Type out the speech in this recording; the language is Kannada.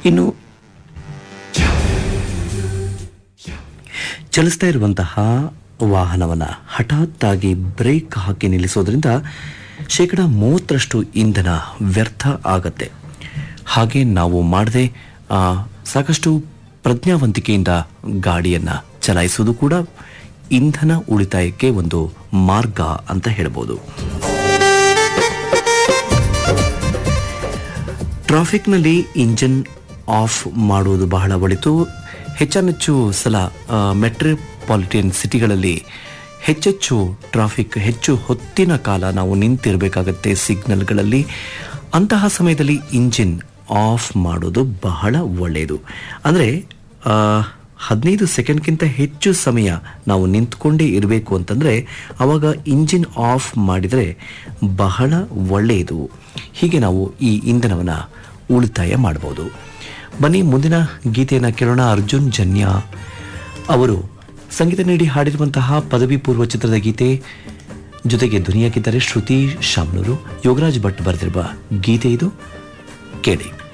ಇನ್ನು ಚಲಿಸ್ತಾ ಇರುವಂತಹ ವಾಹನವನ್ನು ಹಠಾತ್ತಾಗಿ ಬ್ರೇಕ್ ಹಾಕಿ ನಿಲ್ಲಿಸೋದ್ರಿಂದ 30% ಇಂಧನ ವ್ಯರ್ಥ ಆಗತ್ತೆ. ಹಾಗೆ ನಾವು ಮಾಡದೆ ಸಾಕಷ್ಟು ಪ್ರಜ್ಞಾವಂತಿಕೆಯಿಂದ ಗಾಡಿಯನ್ನು ಚಲಾಯಿಸುವುದು ಕೂಡ ಇಂಧನ ಉಳಿತಾಯಕ್ಕೆ ಒಂದು ಮಾರ್ಗ ಅಂತ ಹೇಳಬಹುದು. ಟ್ರಾಫಿಕ್ನಲ್ಲಿ ಇಂಜಿನ್ ಆಫ್ ಮಾಡುವುದು ಬಹಳ ಒಳಿತು. ಹೆಚ್ಚಾನೆಚ್ಚು ಸಲ ಮೆಟ್ರೋಪಾಲಿಟನ್ ಸಿಟಿಗಳಲ್ಲಿ ಹೆಚ್ಚೆಚ್ಚು ಟ್ರಾಫಿಕ್, ಹೆಚ್ಚು ಹೊತ್ತಿನ ಕಾಲ ನಾವು ನಿಂತಿರಬೇಕಾಗತ್ತೆ ಸಿಗ್ನಲ್ಗಳಲ್ಲಿ. ಅಂತಹ ಸಮಯದಲ್ಲಿ ಇಂಜಿನ್ ಆಫ್ ಮಾಡೋದು ಬಹಳ ಒಳ್ಳೆಯದು. ಅಂದರೆ 15 ಸೆಕೆಂಡ್ಗಿಂತ ಹೆಚ್ಚು ಸಮಯ ನಾವು ನಿಂತ್ಕೊಂಡೇ ಇರಬೇಕು ಅಂತಂದರೆ ಆವಾಗ ಇಂಜಿನ್ ಆಫ್ ಮಾಡಿದರೆ ಬಹಳ ಒಳ್ಳೆಯದು. ಹೀಗೆ ನಾವು ಈ ಇಂಧನವನ್ನು ಉಳಿತಾಯ ಮಾಡಬಹುದು. ಬನ್ನಿ ಮುಂದಿನ ಗೀತೆಯನ್ನು ಕೇಳೋಣ. ಅರ್ಜುನ್ ಜನ್ಯ ಅವರು ಸಂಗೀತ ನೀಡಿ ಹಾಡಿರುವಂತಹ ಪದವಿ ಪೂರ್ವ ಚಿತ್ರದ ಗೀತೆ, ಜೊತೆಗೆ ಧ್ವನಿಯಾಗಿದ್ದಾರೆ ಶ್ರುತಿ ಶಾಮ್ನೂರು. ಯೋಗರಾಜ್ ಭಟ್ ಬರೆದಿರುವ ಗೀತೆ ಇದು, ಕೇಳಿ.